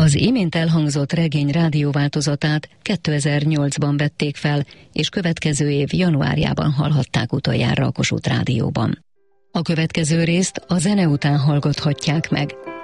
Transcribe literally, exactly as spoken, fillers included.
Az imént elhangzott regény rádióváltozatát kétezer-nyolcban vették fel, és következő év januárjában hallhatták utoljára a Kossuth Rádióban. A következő részt a zene után hallgathatják meg.